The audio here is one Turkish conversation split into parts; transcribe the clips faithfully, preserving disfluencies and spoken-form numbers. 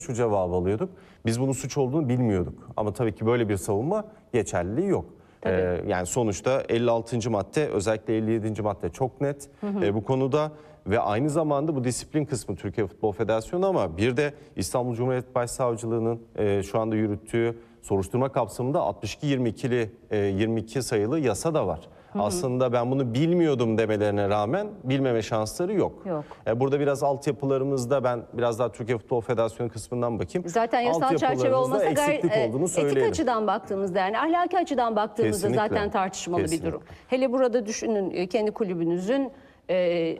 şu cevabı alıyorduk. Biz bunun suç olduğunu bilmiyorduk. Ama tabii ki böyle bir savunma geçerliliği yok. Ee, yani sonuçta elli altıncı madde, özellikle elli yedinci madde çok net hı hı. E, bu konuda ve aynı zamanda bu disiplin kısmı Türkiye Futbol Federasyonu, ama bir de İstanbul Cumhuriyet Başsavcılığı'nın e, şu anda yürüttüğü soruşturma kapsamında altmış iki yirmi ikili e, yirmi iki sayılı yasa da var. Hı hı. Aslında ben bunu bilmiyordum demelerine rağmen bilmeme şansları yok. Yok. E, burada biraz altyapılarımızda, ben biraz daha Türkiye Futbol Federasyonu kısmından bakayım. Zaten yasal çerçeve olmasa eksiklik gayet olduğunu etik söyleyelim. açıdan baktığımızda, yani ahlaki açıdan baktığımızda Kesinlikle. zaten tartışmalı Kesinlikle. bir durum. Hele burada düşünün, kendi kulübünüzün e,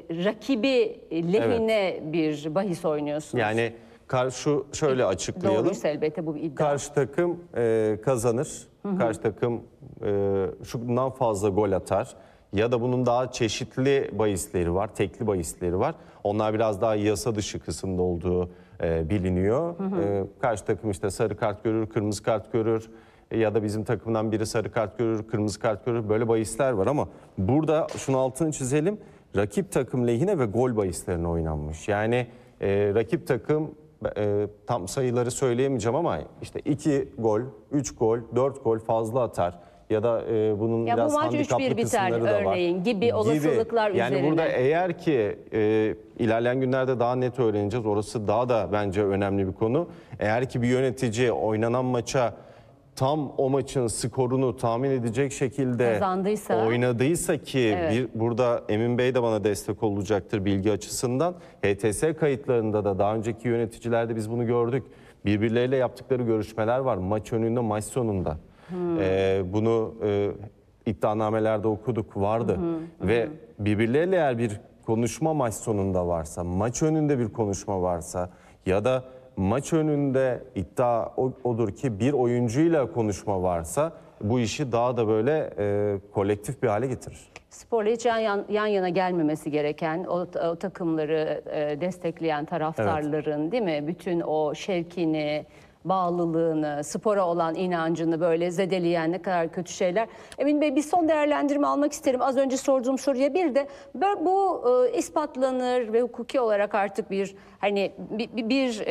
rakibi lehine evet. bir bahis oynuyorsunuz. Yani karşı şöyle açıklayalım. Doğruysa elbette bu bir iddia. Karşı takım e, kazanır. Hı hı. Karşı takım e, şundan fazla gol atar. Ya da bunun daha çeşitli bahisleri var, tekli bahisleri var. Onlar biraz daha yasa dışı kısımda olduğu e, biliniyor. Hı hı. E, karşı takım işte sarı kart görür, kırmızı kart görür. E, ya da bizim takımdan biri sarı kart görür, kırmızı kart görür. Böyle bahisler var ama burada şunu altını çizelim. Rakip takım lehine ve gol bahislerine oynanmış. Yani e, rakip takım e, tam sayıları söyleyemeyeceğim ama işte iki gol, üç gol, dört gol fazla atar. Ya da e, bunun ya biraz bu maç handikaplı üç bir biter kısımları da var. örneğin gibi olasılıklar gibi. Yani üzerine. burada eğer ki e, ilerleyen günlerde daha net öğreneceğiz. Orası daha da bence önemli bir konu. Eğer ki bir yönetici oynanan maça tam o maçın skorunu tahmin edecek şekilde kazandıysa, oynadıysa ki evet. bir, burada Emin Bey de bana destek olacaktır bilgi açısından. H T S kayıtlarında da daha önceki yöneticilerde biz bunu gördük. Birbirleriyle yaptıkları görüşmeler var. Maç önünde, maç sonunda. Hmm. Ee, bunu e, iddianamelerde okuduk, vardı. Hı hı, ve hı. birbirleriyle eğer bir konuşma maç sonunda varsa, maç önünde bir konuşma varsa ya da maç önünde iddia odur ki bir oyuncuyla konuşma varsa bu işi daha da böyle e, kolektif bir hale getirir. Sporla hiç yan, yan yana gelmemesi gereken, o, o takımları e, destekleyen taraftarların evet. değil mi? Bütün o şevkini, bağlılığını, spora olan inancını böyle zedeleyen ne kadar kötü şeyler. Emin Bey, bir son değerlendirme almak isterim. Az önce sorduğum soruya bir de bu e, ispatlanır ve hukuki olarak artık bir hani bir, bir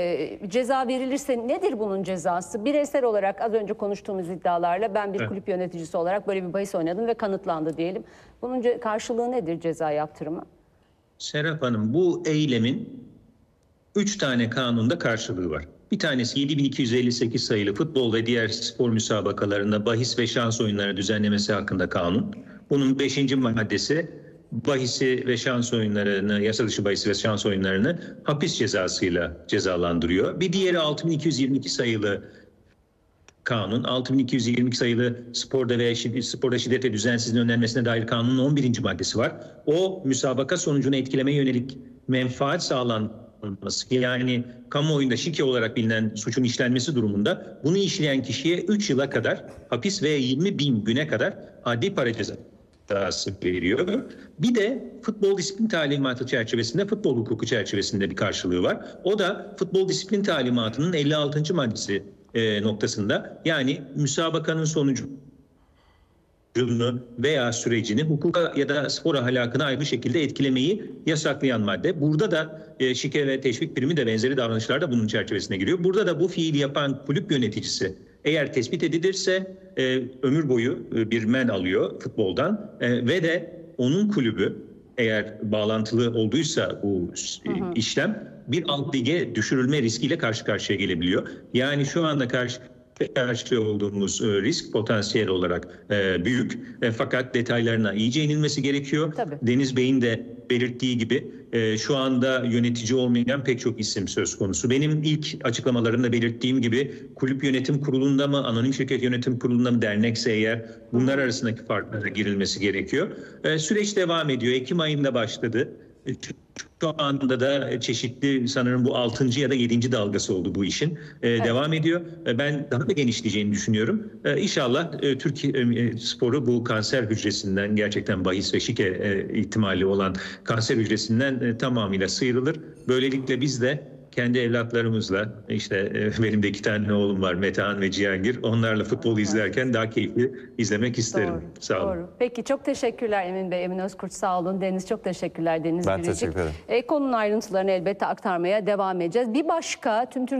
e, ceza verilirse nedir bunun cezası? Bireysel olarak az önce konuştuğumuz iddialarla ben bir evet. kulüp yöneticisi olarak böyle bir bahis oynadım ve kanıtlandı diyelim. Bunun karşılığı nedir, ceza yaptırımı? Serap Hanım, bu eylemin üç tane kanunda karşılığı var. Bir tanesi yedi bin iki yüz elli sekiz sayılı futbol ve diğer spor müsabakalarında bahis ve şans oyunları düzenlemesi hakkında kanun. Bunun beşinci maddesi bahisi ve şans oyunlarını, yasa dışı bahisi ve şans oyunlarını hapis cezasıyla cezalandırıyor. Bir diğeri altı bin iki yüz yirmi iki sayılı kanun. altı bin iki yüz yirmi iki sayılı sporda ve şiddet, sporda şiddet ve düzensizliğin önlenmesine dair kanunun on birinci maddesi var. O müsabaka sonucunu etkilemeye yönelik menfaat sağlan yani kamuoyunda şike olarak bilinen suçun işlenmesi durumunda bunu işleyen kişiye üç yıla kadar hapis ve yirmi bin güne kadar adli para cezası veriliyor. Bir de futbol disiplin talimatı çerçevesinde, futbol hukuku çerçevesinde bir karşılığı var. O da futbol disiplin talimatının elli altıncı maddesi e, noktasında, yani müsabakanın sonucu veya sürecini hukuka ya da spor ahlakına aykırı şekilde etkilemeyi yasaklayan madde. Burada da e, şike ve teşvik primi de benzeri davranışlar da bunun çerçevesine giriyor. Burada da bu fiili yapan kulüp yöneticisi eğer tespit edilirse e, ömür boyu e, bir men alıyor futboldan e, ve de onun kulübü eğer bağlantılı olduysa bu e, hı hı. işlem bir alt lige düşürülme riskiyle karşı karşıya gelebiliyor. Yani şu anda karşı karşı olduğumuz risk potansiyel olarak e, büyük. E, fakat detaylarına iyice inilmesi gerekiyor. Tabii. Deniz Bey'in de belirttiği gibi e, şu anda yönetici olmayan pek çok isim söz konusu. Benim ilk açıklamalarımda belirttiğim gibi kulüp yönetim kurulunda mı, anonim şirket yönetim kurulunda mı, dernekse eğer bunlar arasındaki farklara girilmesi gerekiyor. E, süreç devam ediyor. Ekim ayında başladı. E, Şu anda da çeşitli, sanırım bu altıncı ya da yedinci dalgası oldu bu işin. Ee, evet. Devam ediyor. Ben daha da genişleyeceğini düşünüyorum. Ee, İnşallah e, Türkiye e, sporu bu kanser hücresinden, gerçekten bahis ve şike e, ihtimali olan kanser hücresinden e, tamamıyla sıyrılır. Böylelikle biz de kendi evlatlarımızla, işte e, benim de iki tane oğlum var, Metehan ve Cihangir. Onlarla futbol izlerken daha keyifli izlemek isterim. Doğru, sağ olun. Doğru. Peki, çok teşekkürler Emin Bey, Emin Özkurt, sağ olun. Deniz, çok teşekkürler Deniz Ben Biricik. teşekkür ederim. E, konunun ayrıntılarını elbette aktarmaya devam edeceğiz. Bir başka tüm Türkiye